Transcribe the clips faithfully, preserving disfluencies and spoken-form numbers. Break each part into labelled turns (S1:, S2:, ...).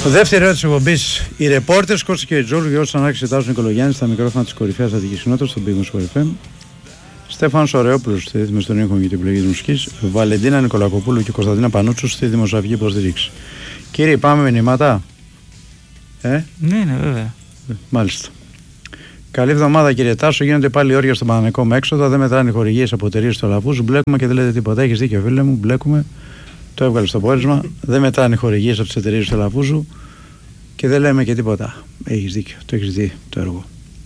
S1: Δεύτερη ερώτηση εκπομπής. Οι ρεπόρτερς Κώστας και Τζόρου για όσους ανάξιζε τάσουν Νικολογιάννη στα μικρόφωνα της κορυφαίας Αττικής Κοινότητας στον Big Wings εφ εμ. Στέφανος Ωραιόπουλος στη ρύθμιση των ήχων για την επιλογή της μουσικής. Βαλεντίνα Νικολακοπούλου και Κωνσταντίνα Πανούτσου στη δημοσιογραφική υποστήριξη. Κύριε, πάμε μηνύματα. Ε?
S2: Ναι, ναι, βέβαια.
S1: Μάλιστα. Καλή εβδομάδα, κύριε Τάσο. Γίνονται πάλι όρια στο Παναθηναϊκό με έξοδα. Δεν μετράνε οι χορηγίες από εταιρείες του Αλαφούζου. Μπλέκουμε και δεν λέτε τίποτα. Έχεις δίκιο, φίλε μου. Μπλέκουμε. Το έβγαλε στο πόρισμα. Δεν μετράνε οι χορηγίες από τις εταιρείες του Αλαφούζου. Και δεν λέμε και τίποτα. Έχεις δίκιο. Το έχεις δει το έργο.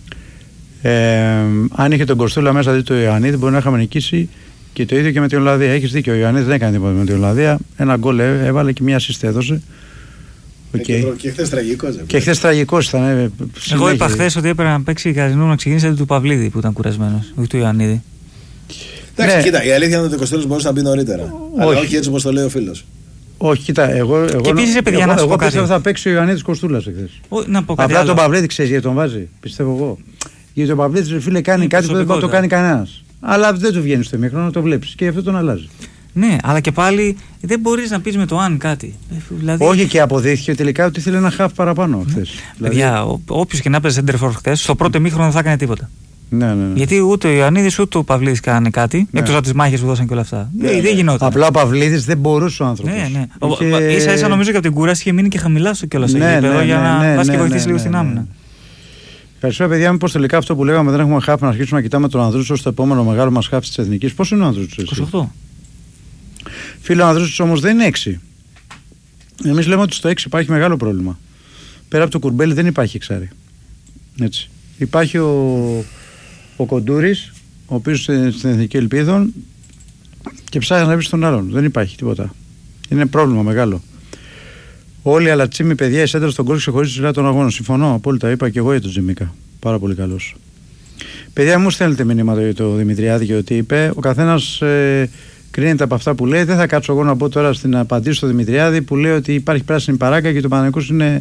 S1: Ε, αν είχε τον Κοστούλα μέσα δει το Ιωαννίδη, μπορεί να είχαμε νικήσει και το ίδιο και με την Ολλανδία. Έχεις δίκιο. Ο Ιωαννίδης δεν έκανε τίποτα με την Ολλανδία. Ένα γκολ έβαλε και μία assist έδωσε. Okay.
S3: Και χθες τραγικός.
S1: Και χθες τραγικός ήταν. Ε,
S2: Εγώ είπα χθες ότι έπρεπε να παίξει Καζινού να ξεκινήσει του Παυλίδη που ήταν κουρασμένος, όχι του Ιωαννίδη.
S3: Εντάξει,
S2: Ναι.
S3: κοίτα, η αλήθεια είναι ότι ο Κοστούλας μπορούσε να μπει νωρίτερα. Όχι. Αλλά όχι έτσι όπως το λέει ο φίλος.
S1: Όχι, κοίτα, εγώ. εγώ
S2: Και επίσης, παιδιά,
S1: εγώ,
S2: να σου
S1: εγώ
S2: πω κάτι.
S1: πιστεύω θα παίξει ο Ιωαννίδης Κοστούλας εχθές.
S2: Να πω κάτι
S1: Απλά
S2: άλλο.
S1: τον Παυλίδη ξέρει γιατί τον βάζει. Πιστεύω εγώ. Γιατί ο Παυλίδη, φίλε, κάνει
S2: Είναι
S1: κάτι που δεν μπορεί να το κάνει
S2: προσωπικότητα.
S1: κανένας. Αλλά δεν του βγαίνει στο ημίχρονο, το βλέπεις. Και αυτό τον αλλάζει.
S2: Ναι, αλλά και πάλι δεν μπορείς να πεις με το αν κάτι. Ε, Δηλαδή,
S1: Όχι, και αποδείχθηκε τελικά ότι ήθελε ένα χαφ παραπάνω χθες.
S2: παιδιά, ο- όποιος και να παίζει center for χθες, στο πρώτο ημίχρονο δεν θα έκανε τίποτα.
S1: Ναι, ναι, ναι.
S2: Γιατί ούτε ο Ιωαννίδης ούτε ο Παυλίδης κάνανε κάτι,
S1: Ναι.
S2: εκτός από τις μάχες που δώσαν και όλα αυτά.
S3: Ναι,
S2: δεν,
S3: ναι.
S2: δεν γινόταν.
S1: Απλά ο Παυλίδης δεν μπορούσε ο άνθρωπος.
S2: Ναι, ναι. Ο-
S1: Είχε-
S2: Ίσα ίσα νομίζω και από την κούραση είχε μείνει και χαμηλά στο κιόλας
S1: Ναι,
S2: στο γήπεδο
S1: ναι,
S2: για
S1: ναι,
S2: να
S1: ναι,
S2: πας και
S1: ναι,
S2: βοηθήσει
S1: ναι,
S2: λίγο
S1: ναι,
S2: στην
S1: ναι.
S2: άμυνα.
S1: Ευχαριστώ, παιδιά. Μήπως τελικά αυτό που λέγαμε δεν έχουμε χάφ να αρχίσουμε να κοιτάμε τον Ανδρούτσο στο επόμενο μεγάλο μας χάφ της Εθνικής. Πώς είναι ο Ανδρούτσος?
S2: είκοσι οκτώ.
S1: Φίλε, ο Ανδρούτσος όμως δεν είναι έξι. Εμείς λέμε ότι στο έξι υπάρχει μεγάλο πρόβλημα. Πέρα από το Κουρμπέλι δεν υπάρχει εξάρι. Έτσι. Υπάρχει ο, ο Κοντούρης, ο οποίος στην, στην Εθνική Ελπίδων και ψάχνει να βρει τον άλλον. Δεν υπάρχει τίποτα. Είναι πρόβλημα μεγάλο. Όλοι οι αλατσίμοι παιδιά, η σέντρα στον γκολ ξεχωρίζει τη σειρά των αγώνων. Συμφωνώ απόλυτα. Είπα και εγώ για τον Τζιμίκα. Πάρα πολύ καλός. Παιδιά, μου στέλνετε μηνύματα για το Δημητριάδη και ότι είπε. Ο καθένας ε, κρίνεται από αυτά που λέει. Δεν θα κάτσω εγώ να πω τώρα στην απαντήση στο Δημητριάδη που λέει ότι υπάρχει πράσινη παράκα και το Παναθηναϊκός είναι.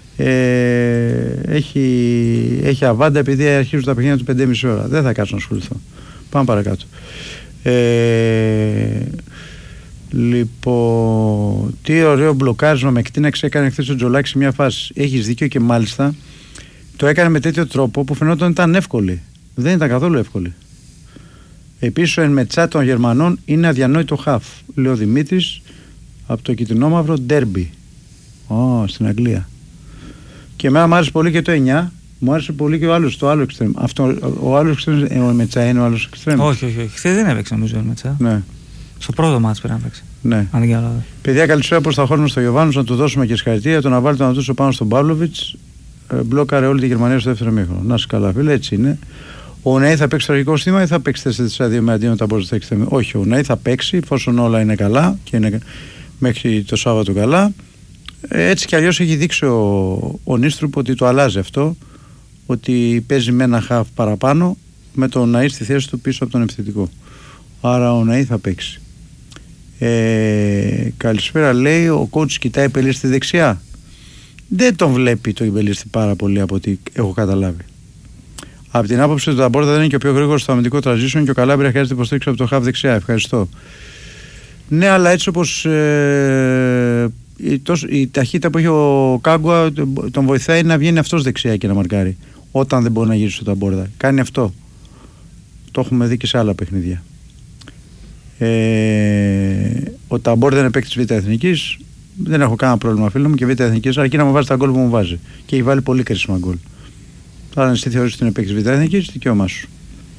S1: Ε, έχει, έχει αβάντα επειδή αρχίζουν τα παιχνίδια του πέντε και μισή ώρα. Δεν θα κάτσω να ασχοληθώ. Πάμε παρακάτω. Ε, λοιπόν, τι ωραίο μπλοκάρισμα με κτίναξε έκανε χθες ο Τζολάκης σε μια φάση. Έχεις δίκιο και μάλιστα το έκανε με τέτοιο τρόπο που φαινόταν ότι ήταν εύκολη. Δεν ήταν καθόλου εύκολη. Επίσης ο εν μετσά των Γερμανών είναι αδιανόητο χαφ. Λέει ο Δημήτρης από το κιτρινόμαυρο ντέρμπι. Ω, στην Αγγλία. Και εμένα μου άρεσε πολύ και το εννιά. Μου άρεσε πολύ και ο άλλος, το άλλο εξτρέμ. Αυτό, ο άλλος εξτρέμ, ο Μετσά είναι ο άλλος εξτρέμ.
S2: Όχι, όχι, όχι. Χθες δεν έπαιξε νομίζω ο Μετσά.
S1: Ναι,
S2: Στο πρώτο μάτς πρέπει να παίξει.
S1: ναι.
S2: Αν δεν κάνω λάθος.
S1: Παιδιά, καλησπέρα προς τα χώρια στο Γιωβάνος να του δώσουμε και συγχαρητήρια. Το να βάλει τον Ανατούσο πάνω στον Παύλοβιτς. Ε, μπλόκαρε όλη τη Γερμανία στο δεύτερο μήχρονο. Να είσαι καλά, φίλε, έτσι είναι. Ο Νέι θα παίξει τραγικό στήμα ή θα παίξει τέσσερα δύο με αντίον τα μπορείς να παίξει. Όχι, ο Νέι θα παίξει εφόσον όλα είναι καλά και είναι μέχρι το Σάββατο καλά. Έτσι κι αλλιώς έχει δείξει ο, ο Νίστρουπ ότι το αλλάζει αυτό, ότι παίζει με ένα χαφ παραπάνω με το Ναΐ στη θέση του πίσω από τον επιθετικό. Άρα ο Ναΐ θα παίξει. Ε, καλησπέρα, λέει, ο coach κοιτάει Πελίστη δεξιά. Δεν τον βλέπει το Πελίστη πάρα πολύ από ό,τι έχω καταλάβει. Από την άποψη του Ταμπόρτα δεν είναι και ο πιο γρήγορος στο αμυντικό transition και ο Καλάμπρια χρειάζεται υποστήριξη από το χαφ δεξιά. Ευχαριστώ. Ναι, αλλά έτσι όπως ε, η, τόσο, η ταχύτητα που έχει ο Κάγκουα τον βοηθάει να βγαίνει αυτός δεξιά και να μαρκάρει. Όταν δεν μπορεί να γυρίσει στο Ταμπόρτα. Κάνει αυτό. Το έχουμε δει και σε άλλα παιχνίδια. Ε, ο Ταμπόρτα είναι παίκτης Β' Εθνικής. Δεν έχω κανένα πρόβλημα, φίλο μου, και Β' Εθνικής, αρκεί να μου βάζει τα γκολ που μου βάζει. Και έχει βάλει πολύ κρίσιμα γκολ. Τώρα, αν εσύ θεωρείς ότι είναι παίκτης Β' Εθνικής, δικαίωμά σου.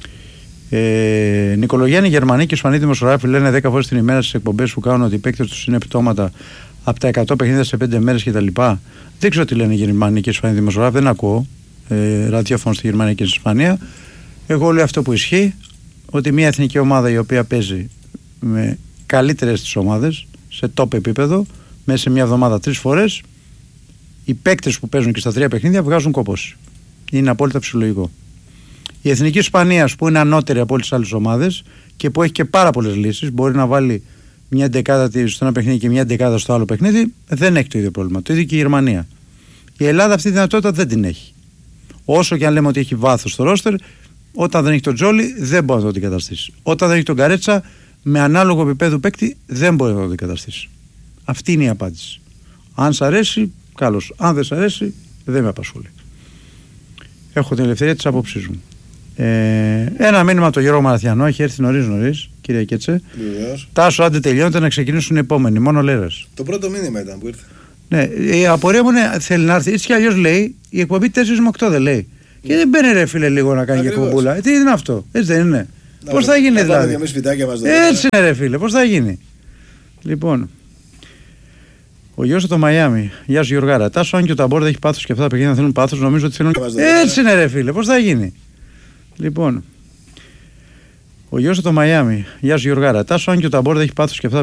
S1: Ε, Νικολογιάννη, Γερμανοί και Ισπανοί δημοσιογράφοι λένε δέκα φορές την ημέρα στις εκπομπές που κάνουν ότι οι παίκτες τους είναι πτώματα από τα εκατό παιχνίδια σε πέντε μέρες κτλ. Δεν ξέρω τι λένε οι Γερμανοί και Ισπανοί δημοσιογράφοι, δεν ακούω ε, ραδιόφωνο στη Γερμανία και στην Ισπανία. Εγώ λέω αυτό που ισχύει, ότι μια εθνική ομάδα η οποία παίζει με καλύτερες τις ομάδες σε top επίπεδο, μέσα σε μια εβδομάδα τρεις φορές, οι παίκτες που παίζουν και στα τρία παιχνίδια βγάζουν κόπωση. Είναι απόλυτα φυσιολογικό. Η εθνική Ισπανίας που είναι ανώτερη από όλες τις άλλες ομάδες και που έχει και πάρα πολλές λύσεις, μπορεί να βάλει μια δεκάδα στο ένα παιχνίδι και μια δεκάδα στο άλλο παιχνίδι, δεν έχει το ίδιο πρόβλημα. Το ίδιο και η Γερμανία. Η Ελλάδα αυτή τη δυνατότητα δεν την έχει. Όσο και αν λέμε ότι έχει βάθος στο ρόστερ, όταν δεν έχει τον Τζόλι δεν μπορεί να το αντικαταστήσει. Όταν δεν έχει τον Καρέτσα, με ανάλογο επίπεδο παίκτη δεν μπορεί να το αντικαταστήσει. Αυτή είναι η απάντηση. Αν σ' αρέσει, Καλώς. Αν δεν σ' αρέσει, δεν με απασχολεί. Έχω την ελευθερία της απόψης μου. Ε, ένα μήνυμα από τον Γιώργο Μαραθιανό, έχει έρθει νωρίς νωρίς, κυρία Κέτσε.
S3: Βεβαίως.
S1: Τάσο, άντε τελειώνεται να ξεκινήσουν οι επόμενοι. Μόνο Λέρας.
S3: Το πρώτο μήνυμα ήταν που ήρθε.
S1: Ναι, η απορία μου είναι θέλει να έρθει. Έτσι κι αλλιώς λέει η εκπομπή τέσσερα με οκτώ δεν λέει. Και δεν μπαίνει ρε φίλε λίγο να κάνει και εκπομπούλα. Ε, τι είναι αυτό, έτσι δεν είναι. Πώς θα γίνει δηλαδή. Έτσι είναι ρε φίλε, πώς θα γίνει. Λοιπόν, ο γιος από το Μαϊάμι. Γεια σου Γιωργάρα. Τάσο, αν και ο Ταμπόρ δεν έχει πάθος και αυτά τα παιδιά θέλουν πάθος, νομίζω ότι θέλουν. Έτσι είναι ρε φίλε, πώς θα γίνει. Λοιπόν, ο γιος από το Μαϊάμι. Γεια σου Γιωργάρα. Τάσο, αν και ο Ταμπόρ δεν έχει πάθος και αυτά.